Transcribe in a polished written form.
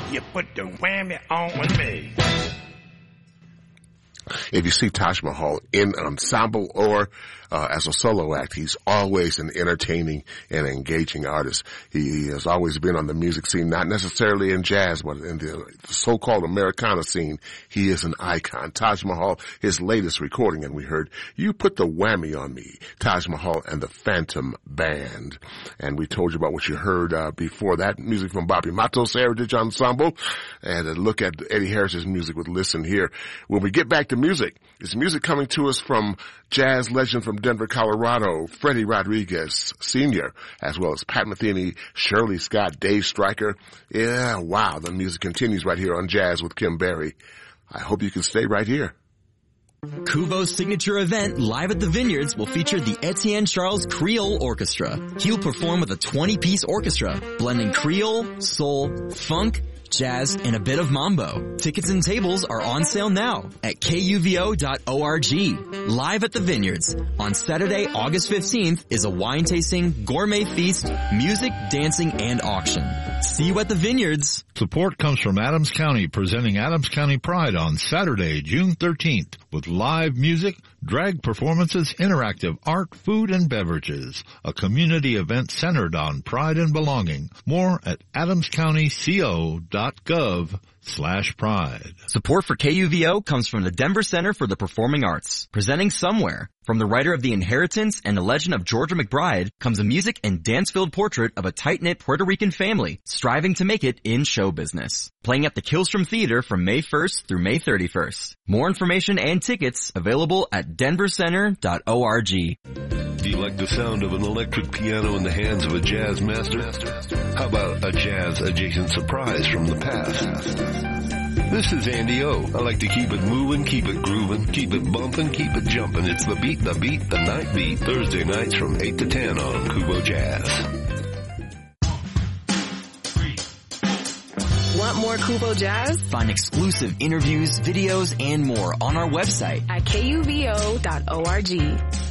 You put the whammy on me. If you see Taj Mahal in ensemble or as a solo act, he's always an entertaining and engaging artist. He has always been on the music scene, not necessarily in jazz, but in the so-called Americana scene. He is an icon. Taj Mahal, his latest recording, and we heard You Put the Whammy on Me, Taj Mahal and the Phantom Band. And we told you about what you heard before that, music from Bobby Matos Heritage Ensemble, and a look at Eddie Harris's music with Listen Here. When we get back to music, it's music coming to us from jazz legend from Denver, Colorado, Freddie Rodriguez Sr., as well as Pat Metheny, Shirley Scott, Dave Stryker. Yeah, wow, the music continues right here on Jazz with Kim Berry. I hope you can stay right here. Kuvo's signature event, Live at the Vineyards, will feature the Etienne Charles Creole Orchestra. He'll perform with a 20-piece orchestra, blending Creole, soul, funk, jazz, and a bit of mambo. Tickets and tables are on sale now at kuvo.org. Live at the Vineyards on Saturday, August 15th is a wine tasting, gourmet feast, music, dancing, and auction. See you at the Vineyards. Support comes from Adams County, presenting Adams County Pride on Saturday, June 13th, with live music, drag performances, interactive art, food, and beverages. A community event centered on pride and belonging. More at adamscountyco.gov/pride. Support for KUVO comes from the Denver Center for the Performing Arts, presenting Somewhere. From the writer of The Inheritance and The Legend of Georgia McBride comes a music and dance-filled portrait of a tight-knit Puerto Rican family striving to make it in show business. Playing at the Killstrom Theater from May 1st through May 31st. More information and tickets available at denvercenter.org. Do you like the sound of an electric piano in the hands of a jazz master? How about a jazz-adjacent surprise from the past? This is Andy O. I like to keep it moving, keep it grooving, keep it bumping, keep it jumping. It's the beat, the night beat, Thursday nights from 8 to 10 on Kubo Jazz. Want more Kubo Jazz? Find exclusive interviews, videos, and more on our website at kuvo.org.